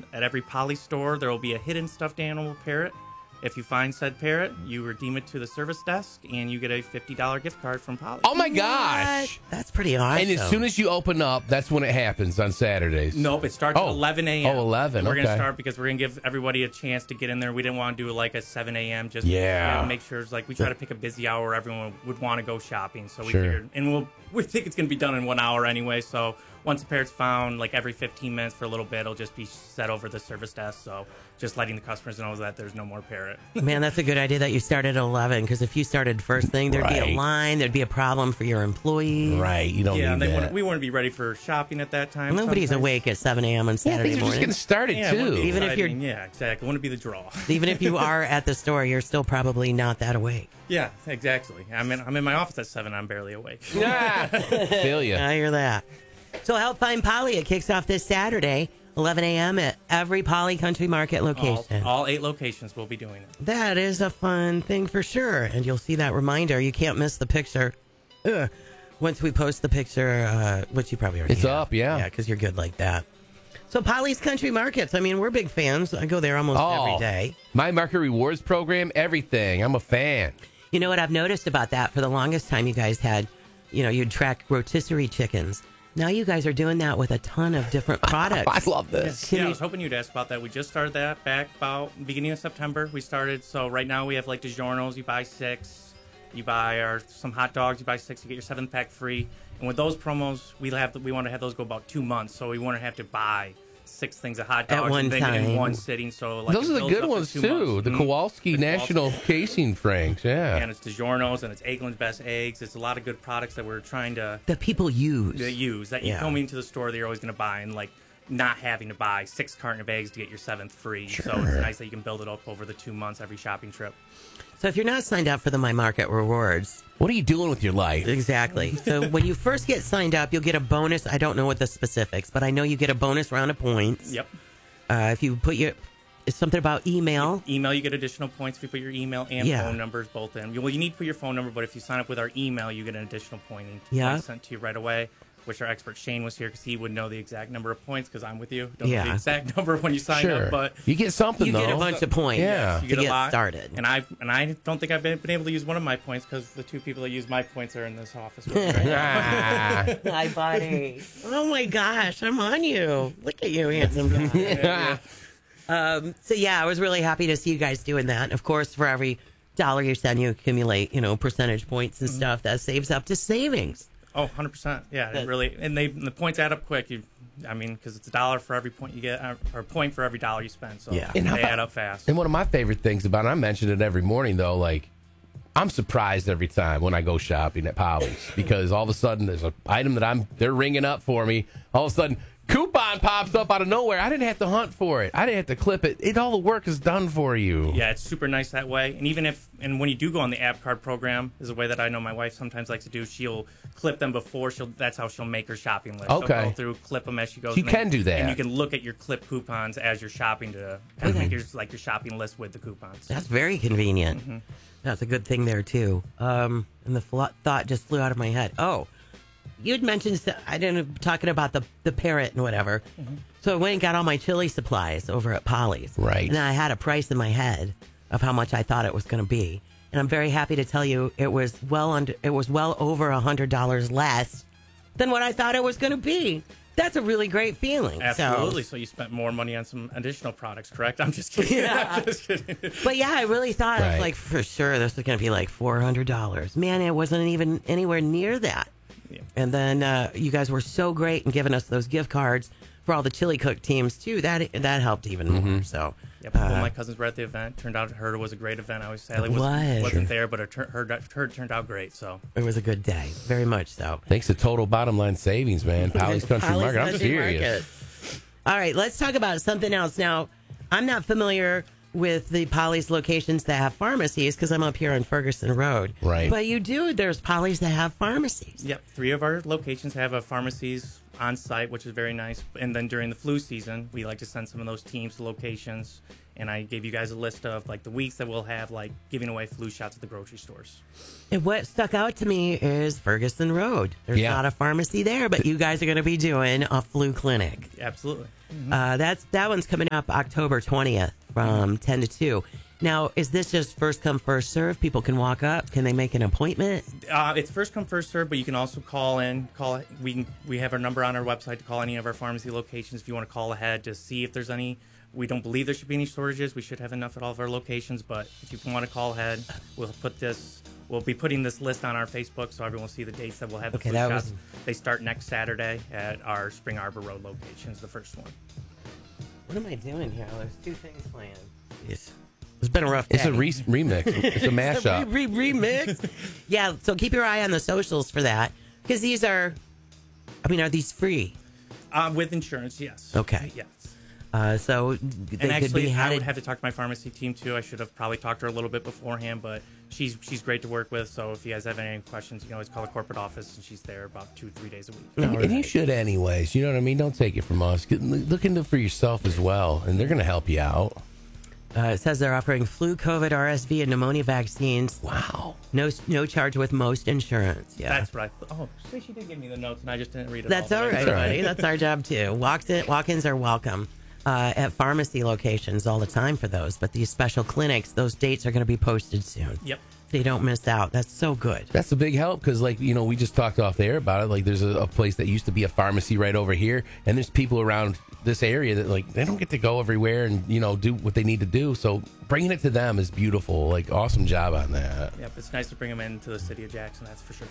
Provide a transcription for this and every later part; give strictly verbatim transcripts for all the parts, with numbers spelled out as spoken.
at every Polly store, there will be a hidden stuffed animal parrot. If you find said parrot, you redeem it to the service desk, and you get a fifty dollars gift card from Polly. Oh, my gosh. What? That's pretty awesome. And as soon as you open up, that's when it happens on Saturdays. Nope, it starts Oh. at eleven a.m. Oh, eleven, We're okay. going to start because we're going to give everybody a chance to get in there. We didn't want to do like a seven a.m. just Yeah. you know, make sure it's like we try to pick a busy hour where everyone would want to go shopping. So we Sure. figured, and we'll, we think it's going to be done in one hour anyway. So once the parrot's found, like every fifteen minutes for a little bit, it'll just be set over the service desk. So just letting the customers know that there's no more parrot. Man, that's a good idea that you started at eleven, because if you started first thing, there'd be a Right. line, there'd be a problem for your employees. Right, you don't yeah, need they that. wouldn't, we wouldn't be ready for shopping at that time. Nobody's sometimes. awake at seven a.m. on yeah, Saturday things are just morning. getting started, Yeah, it wouldn't too. be Even if you're- exciting. Yeah, exactly. Wouldn't be the draw. Even if you are at the store, you're still probably not that awake. Yeah, exactly. I'm in, I'm in my office at seven. I'm barely awake. Yeah. Feel you. I hear that. So help find Polly. It kicks off this Saturday, eleven a.m. at every Polly Country Market All, location. all eight locations will be doing it. That is a fun thing for sure. And you'll see that reminder. You can't miss the picture. Ugh. Once we post the picture, uh, which you probably already It's have. up, yeah. Yeah, because you're good like that. So Polly's Country Markets. I mean, we're big fans. I go there almost Oh. every day. My Market Rewards program, everything. I'm a fan. You know what I've noticed about that? For the longest time, you guys had, you know, you'd track rotisserie chickens. Now you guys are doing that with a ton of different products. I love this. Yeah, I was hoping you'd ask about that. We just started that back about beginning of September. We started, so right now we have like DiGiorno's. You buy six, you buy our some hot dogs. You buy six, you get your seventh pack free. And with those promos, we have we want to have those go about two months. So we want to have to buy six things of hot At dogs one and then time. in one sitting. So like Those it are the builds good up to ones, two too. months. The Mhm. Kowalski The National Casing Franks, yeah. And it's DiGiorno's and it's Eggland's Best Eggs. It's a lot of good products that we're trying to that people use. to use that you Yeah. come into the store that you're always going to buy, and like not having to buy six carton of eggs to get your seventh free. So it's nice that you can build it up over the two months every shopping trip. So if you're not signed up for the My Market Rewards, What are you doing with your life? exactly. So when you first get signed up, you'll get a bonus. I don't know what the specifics, but I know you get a bonus round of points. Yep. Uh, if you put your, it's something about email. Email, you get additional points if you put your email and Yeah. phone numbers both in. Well, you need to put your phone number, but if you sign up with our email, you get an additional pointing Yeah. sent to you right away. Wish our expert Shane was here because he would know the exact number of points because I'm with you. Don't know Yeah. the exact number when you sign Sure. up, but you get something, You though. get a bunch of points Yeah. to you get, get a lot started. And I and I don't think I've been, been able to use one of my points because the two people that use my points are in this office with me right now. Ah. Hi, buddy. Oh my gosh, I'm on you. Look at you, handsome guy. Um, so yeah, I was really happy to see you guys doing that. And of course, for every dollar you send, you accumulate, you know, percentage points and stuff that saves up to savings. Oh, one hundred percent. Yeah, That- it really. And they the points add up quick. You, I mean, because it's a dollar for every point you get, uh, or a point for every dollar you spend. So Yeah. they And how about- add up fast. And one of my favorite things about it, I mention it every morning, though, like, I'm surprised every time when I go shopping at Polly's because all of a sudden there's an item that I'm they're ringing up for me. All of a sudden, coupon pops up out of nowhere. I didn't have to hunt for it. I didn't have to clip it. It all the work is done for you. Yeah, it's super nice that way. And even if, and when you do go on the app card program, is a way that I know my wife sometimes likes to do. She'll clip them before she'll. That's how she'll make her shopping list. Okay. She'll go through, clip them as she goes. You and can then- do that. and you can look at your clip coupons as you're shopping to kind of make your like your shopping list with the coupons. That's very convenient. Mm-hmm. That's a good thing there too. Um, and the fl- thought just flew out of my head. Oh, you'd mentioned s- I didn't talking about the the parrot and whatever. Mm-hmm. So I went and got all my chili supplies over at Polly's. Right. And I had a price in my head of how much I thought it was going to be. And I'm very happy to tell you it was well under it was well over a hundred dollars less than what I thought it was going to be. That's a really great feeling. Absolutely. So, So you spent more money on some additional products, correct? I'm just kidding. Yeah. I'm just kidding. but yeah, I really thought Right. like for sure this was going to be like four hundred dollars. Man, it wasn't even anywhere near that. Yeah. And then uh, you guys were so great in giving us those gift cards for all the chili cook teams too. That that helped even Mm-hmm. more. So Yep. Well, my cousins were at the event. Turned out her was a great event. I always say It was, was. wasn't there, but her, tur- her her turned out great. So it was a good day, very much so. Thanks to Total Bottom Line Savings, man. Polly's Country Polly's Market. I'm Country serious. Market. All right, let's talk about something else. Now, I'm not familiar with the Polly's locations that have pharmacies because I'm up here on Ferguson Road. Right. But you do, there's Polly's that have pharmacies. yep, three of our locations have a pharmacies on site, which is very nice. And then during the flu season, we like to send some of those teams to locations. And I gave you guys a list of like the weeks that we'll have like giving away flu shots at the grocery stores. And what stuck out to me is Ferguson Road. There's Yeah. not a pharmacy there, but you guys are going to be doing a flu clinic. Absolutely. Uh, that's that one's coming up October twentieth from ten to two. Now, is this just first come, first serve? People can walk up. Can they make an appointment? Uh, it's first come, first serve, but you can also call in. Call we can, we have our number on our website to call any of our pharmacy locations if you want to call ahead to see if there's any. We don't believe there should be any shortages. We should have enough at all of our locations, but if you want to call ahead, we'll put this. We'll be putting this list on our Facebook so everyone will see the dates that we'll have the Okay, flu that shots. was- They start next Saturday at our Spring Arbor Road locations, the first one. What am I doing here? There's two things planned. It's, it's been a rough day. It's a re- remix. It's a mashup. Re- re- remix. Yeah, so keep your eye on the socials for that because these are, I mean, are these free? Uh, with insurance, yes. Okay. Yes. Uh, so they And could actually, be I headed. would have to talk to my pharmacy team too. I should have probably talked to her a little bit beforehand, but she's she's great to work with. So if you guys have any questions, you can always call the corporate office, and she's there about two three days a week. And, and you should anyways. You know what I mean? Don't take it from us. Get, look into it for yourself as well, and they're going to help you out. Uh, it says they're offering flu, COVID, R S V, and pneumonia vaccines. Wow. No, no charge with most insurance. Yeah, That's what I thought. Oh, see, she did give me the notes, and I just didn't read it. that's all, all the way right, through. buddy. That's our job too. Walks in, walk-ins are welcome uh, at pharmacy locations all the time for those. But these special clinics, those dates are going to be posted soon. Yep. So you don't miss out. That's so good. That's a big help because, like, you know, we just talked off the air about it. Like, there's a, a place that used to be a pharmacy right over here, and there's people around this area that, like, they don't get to go everywhere and, you know, do what they need to do. So bringing it to them is beautiful. Like, awesome job on that. Yep. It's nice to bring them into the city of Jackson. That's for sure.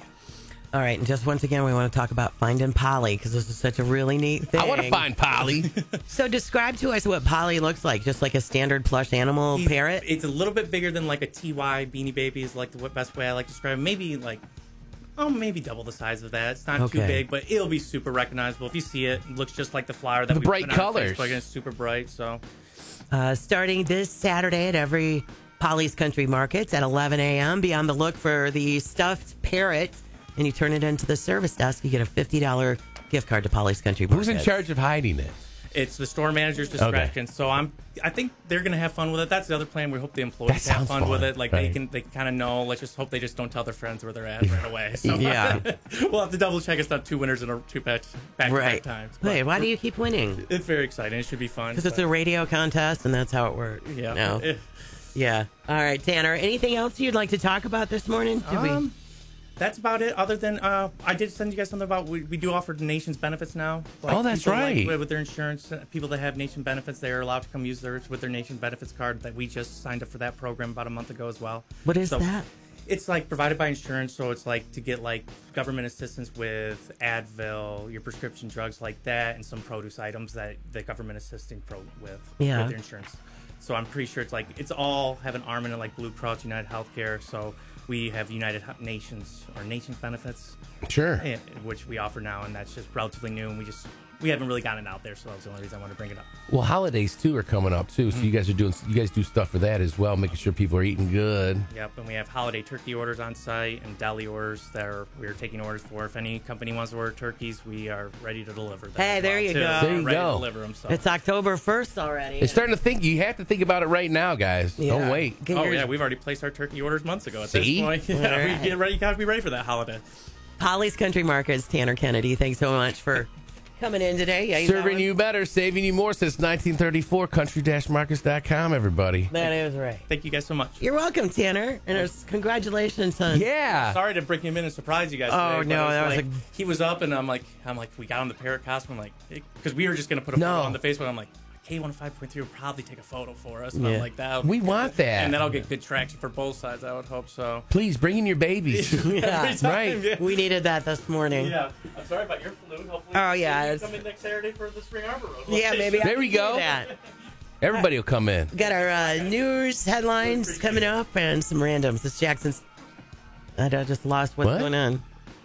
All right, and just once again, we want to talk about finding Polly because this is such a really neat thing. I want to find Polly. So describe to us what Polly looks like, just like a standard plush animal He's- parrot. It's a little bit bigger than like a T Y Beanie Baby is like the best way I like to describe it. Maybe like, oh, maybe double the size of that. It's not too Okay. big, but it'll be super recognizable. If you see it, it looks just like the flower that The we bright put on colors. Facebook, and it's super bright. So Uh, starting this Saturday at every Polly's Country Markets at eleven a.m. Be on the look for the stuffed parrot, and you turn it into the service desk. You get a fifty dollars gift card to Polly's Country Markets. Who's in charge of hiding it? it's the store manager's discretion. So I'm, I think they're gonna have fun with it. That's the other plan. We hope the employees That have sounds fun, with fun, it. Like right. they can, they kind of know. Let's just hope they just don't tell their friends where they're at right away. So Yeah. we'll have to double check. It's not two winners in a two patch back to Right. back times. But Wait, why do you keep winning? It's very exciting. It should be fun. Because it's but- a radio contest, and that's how it works. yeah. No. Eh, Yeah. All right, Tanner. Anything else you'd like to talk about this morning? Did we? Um, that's about it. Other than uh, I did send you guys something about we, we do offer nations benefits now. Like Oh, that's people, like, right. with their insurance, uh, people that have nation benefits, they are allowed to come use theirs with their nation benefits card. That we just signed up for that program about a month ago as well. What is So, that? It's like provided by insurance, so it's like to get like government assistance with Advil, your prescription drugs like that, and some produce items that the government assisting pro with Yeah. with their insurance. So I'm pretty sure it's like it's all have an arm in it, like Blue Cross, United Healthcare. So we have United He- Nations or Nations benefits, Sure. eh, which we offer now, and that's just relatively new, and we just we haven't really gotten it out there. So that was the only reason I wanted to bring it up. Well, holidays too are coming up too, so you guys are doing you guys do stuff for that as well, making sure people are eating good. Yep, and we have holiday turkey orders on site and deli orders that are we're taking orders for. If any company wants to order turkeys, we are ready to deliver them. Hey, as there well, you too. go. We're There you ready go. to deliver them. So. It's October first already. It's starting to think. You have to think about it right now, guys. Yeah. Don't wait. Get Oh your- yeah, we've already placed our turkey orders months ago. At See? this point, yeah, All right. we get ready. You gotta be ready for that holiday. Polly's Country Markets, Tanner Kennedy. Thanks so much for coming in today. Yeah, Serving know, you better, saving you more since nineteen thirty-four. country dash markets dot com, everybody. That is right. Thank you guys so much. You're welcome, Tanner, and it's congratulations on. Yeah. Sorry to bring him in and surprise you guys. Oh, today, but no, it was that was like, a- he was up, and I'm like, I'm like, we got him the parrot costume. I'm like, because we were just gonna put a No. photo on the Facebook. I'm like, K one oh five point three will probably take a photo for us, and Yeah. I'm like, that. We want that. and that'll get good traction for both sides. I would hope so. Please bring in your babies. Yeah, Every time, right. yeah. we needed that this morning. Yeah, I'm sorry about your flu. Hopefully, Oh, yeah, maybe you it's- come in next Saturday for the Spring Arbor Road. Yeah, location. maybe. I There we can do go. that. Everybody will come in. Got our uh, news headlines coming up and some randoms. It's Jackson's. I I just lost what's What? going on.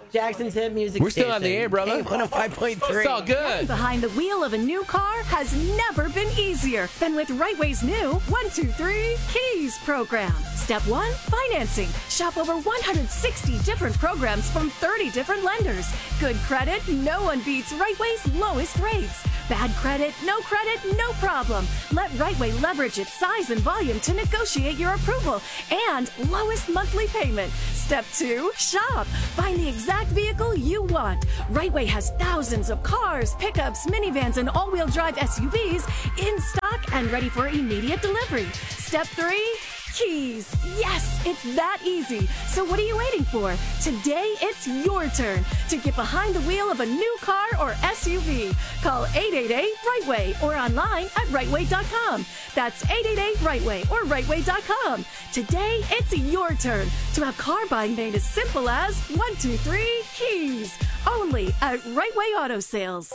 Jackson's hit music. We're still on the air, brother. one oh five point three. It's all good. Behind the wheel of a new car has never been easier than with Right Way's new one two three Keys program. Step one, financing. Shop over one hundred sixty different programs from thirty different lenders. Good credit, no one beats Right Way's lowest rates. Bad credit, no credit, no problem. Let Right Way leverage its size and volume to negotiate your approval and lowest monthly payment. Step two, shop. Find the exact vehicle you want. Right Way has thousands of cars, pickups, minivans, and all-wheel drive S U Vs in stock and ready for immediate delivery. Step three, Keys. Yes, it's that easy. So what are you waiting for? Today, it's your turn to get behind the wheel of a new car or S U V. Call eight eight eight, right way or online at right way dot com. That's eight eight eight, right way or right way dot com. Today, it's your turn to have car buying made as simple as one two three Keys. Only at Right Way Auto Sales.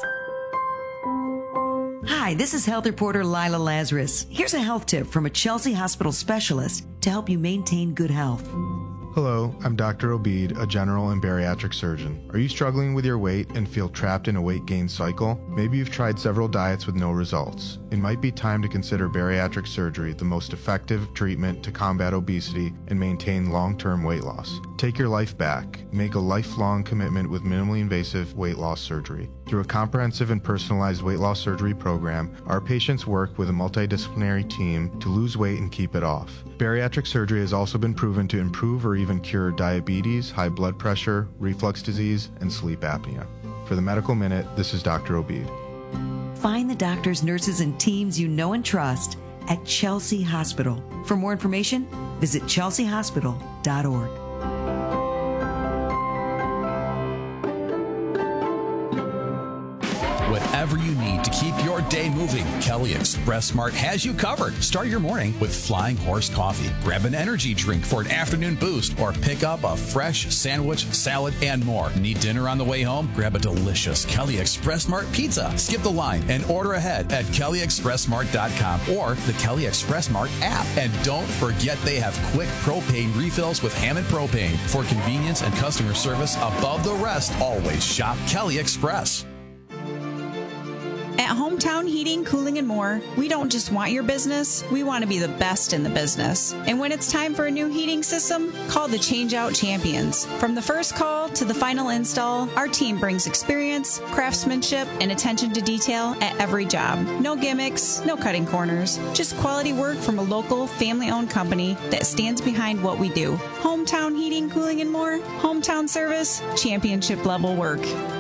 Hi, this is health reporter Lila Lazarus. Here's a health tip from a Chelsea Hospital specialist to help you maintain good health. Hello, I'm Doctor Obeid, a general and bariatric surgeon. Are you struggling with your weight and feel trapped in a weight gain cycle? Maybe you've tried several diets with no results. It might be time to consider bariatric surgery, the most effective treatment to combat obesity and maintain long-term weight loss. Take your life back. Make a lifelong commitment with minimally invasive weight loss surgery. Through a comprehensive and personalized weight loss surgery program, our patients work with a multidisciplinary team to lose weight and keep it off. Bariatric surgery has also been proven to improve or even cure diabetes, high blood pressure, reflux disease, and sleep apnea. For the Medical Minute, this is Doctor Obeid. Find the doctors, nurses, and teams you know and trust at Chelsea Hospital. For more information, visit chelsea hospital dot org. Whatever you need to keep your day moving, Kelly Express Mart has you covered. Start your morning with Flying Horse Coffee. Grab an energy drink for an afternoon boost or pick up a fresh sandwich, salad, and more. Need dinner on the way home? Grab a delicious Kelly Express Mart pizza. Skip the line and order ahead at kelly express mart dot com or the Kelly Express Mart app. And don't forget they have quick propane refills with Hammond Propane. For convenience and customer service above the rest, always shop Kelly Express. At Hometown Heating, Cooling, and More, we don't just want your business, we want to be the best in the business. And when it's time for a new heating system, call the Changeout Champions. From the first call to the final install, our team brings experience, craftsmanship, and attention to detail at every job. No gimmicks, no cutting corners, just quality work from a local, family-owned company that stands behind what we do. Hometown Heating, Cooling, and More, hometown service, championship-level work.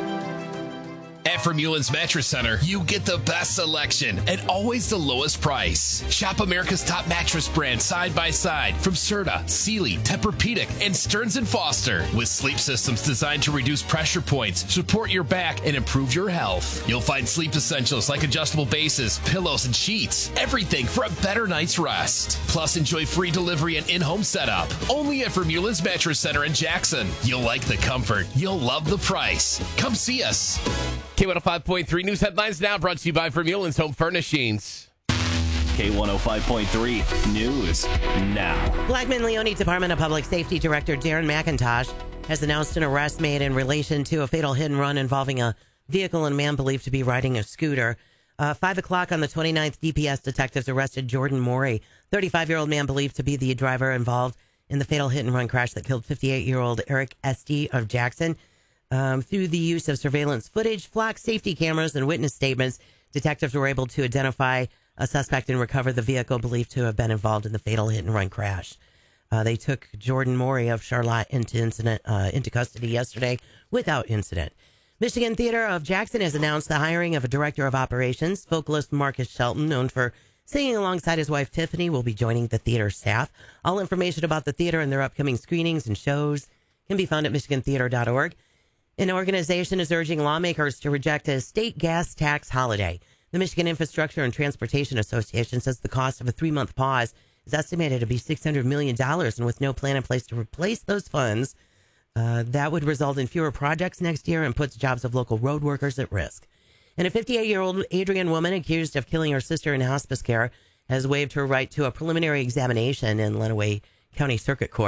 At Vermeulen's Mattress Center, you get the best selection and always the lowest price. Shop America's top mattress brands side by side from Serta, Sealy, Tempur-Pedic, and Stearns and Foster. With sleep systems designed to reduce pressure points, support your back, and improve your health. You'll find sleep essentials like adjustable bases, pillows, and sheets. Everything for a better night's rest. Plus, enjoy free delivery and in-home setup. Only at Vermeulen's Mattress Center in Jackson. You'll like the comfort. You'll love the price. Come see us. K one oh five point three News Headlines now brought to you by Vermeulen's Home Furnishings. K one oh five point three News now. Blackman Leone Department of Public Safety Director Darren McIntosh has announced an arrest made in relation to a fatal hit and run involving a vehicle and a man believed to be riding a scooter. Uh, five o'clock on the twenty-ninth, D P S detectives arrested Jordan Morey, thirty-five-year-old man believed to be the driver involved in the fatal hit and run crash that killed fifty-eight-year-old Eric Esty of Jackson. Um, through the use of surveillance footage, flock safety cameras, and witness statements, detectives were able to identify a suspect and recover the vehicle believed to have been involved in the fatal hit and run crash. Uh, they took Jordan Morey of Charlotte into incident uh, into custody yesterday without incident. Michigan Theater of Jackson has announced the hiring of a director of operations. Vocalist Marcus Shelton, known for singing alongside his wife Tiffany, will be joining the theater staff. All information about the theater and their upcoming screenings and shows can be found at michigan theater dot org. An organization is urging lawmakers to reject a state gas tax holiday. The Michigan Infrastructure and Transportation Association says the cost of a three-month pause is estimated to be six hundred million dollars, and with no plan in place to replace those funds, uh, that would result in fewer projects next year and puts jobs of local road workers at risk. And a fifty-eight-year-old Adrian woman accused of killing her sister in hospice care has waived her right to a preliminary examination in Lenawee County Circuit Court.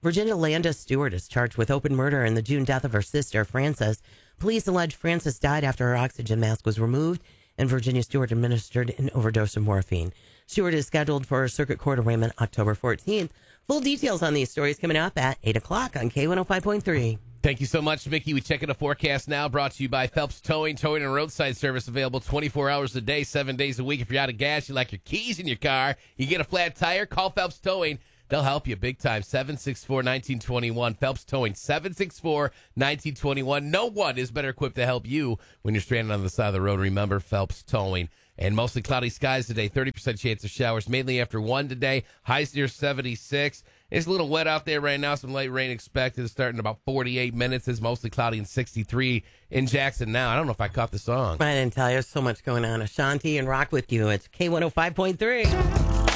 Virginia Landis Stewart is charged with open murder in the June death of her sister, Frances. Police allege Frances died after her oxygen mask was removed and Virginia Stewart administered an overdose of morphine. Stewart is scheduled for a circuit court arraignment October fourteenth. Full details on these stories coming up at eight o'clock on K one oh five point three. Thank you so much, Mickey. We check in a forecast now, brought to you by Phelps Towing. Towing and roadside service available twenty-four hours a day, seven days a week. If you're out of gas, you like your keys in your car, you get a flat tire, call Phelps Towing. They'll help you big time. seven six four, one nine two one. Phelps Towing, seven six four, one nine two one. No one is better equipped to help you when you're stranded on the side of the road. Remember, Phelps Towing. And mostly cloudy skies today, thirty percent chance of showers, mainly after one today. Highs near seventy-six. It's a little wet out there right now. Some light rain expected starting in about forty-eight minutes. It's mostly cloudy and sixty-three in Jackson now. I don't know if I caught the song. I didn't tell you. There's so much going on. Ashanti and Rock with you. It's K one oh five point three.